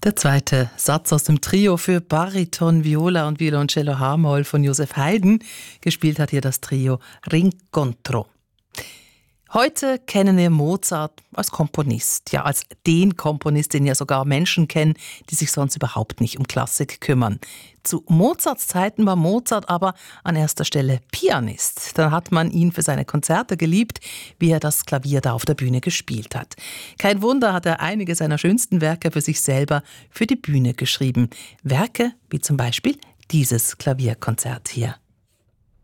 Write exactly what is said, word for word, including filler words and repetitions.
Der zweite Satz aus dem Trio für Bariton, Viola und Violoncello H-Moll von Joseph Haydn. Gespielt hat hier das Trio Rincontro. Heute kennen wir Mozart als Komponist, ja als den Komponist, den ja sogar Menschen kennen, die sich sonst überhaupt nicht um Klassik kümmern. Zu Mozarts Zeiten war Mozart aber an erster Stelle Pianist. Dann hat man ihn für seine Konzerte geliebt, wie er das Klavier da auf der Bühne gespielt hat. Kein Wunder, hat er einige seiner schönsten Werke für sich selber für die Bühne geschrieben. Werke wie zum Beispiel dieses Klavierkonzert hier.